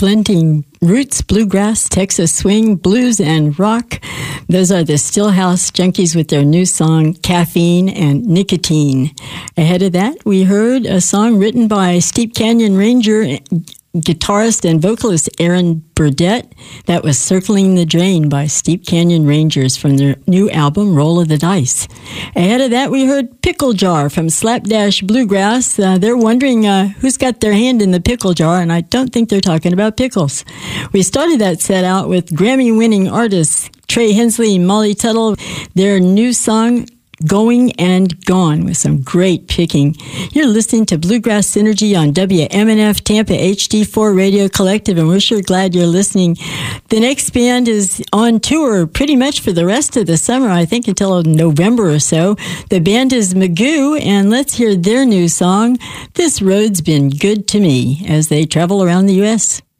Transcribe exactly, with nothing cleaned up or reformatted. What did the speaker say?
blending roots, bluegrass, Texas swing, blues, and rock. Those are the Stillhouse Junkies with their new song, Caffeine and Nicotine. Ahead of that, we heard a song written by Steep Canyon Ranger guitarist and vocalist Aaron Burdett. That was Circling the Drain by Steep Canyon Rangers from their new album, Roll of the Dice. Ahead of that, we heard Pickle Jar from Slapdash Bluegrass. Uh, they're wondering uh, who's got their hand in the pickle jar, and I don't think they're talking about pickles. We started that set out with Grammy-winning artists Trey Hensley and Molly Tuttle, their new song, Going and Gone, with some great picking. You're listening to Bluegrass Synergy on W M N F Tampa H D four Radio Collective, and we're sure glad you're listening. The next band is on tour pretty much for the rest of the summer, I think until November or so. The band is Magoo, and let's hear their new song, This Road's Been Good to Me, as they travel around the U S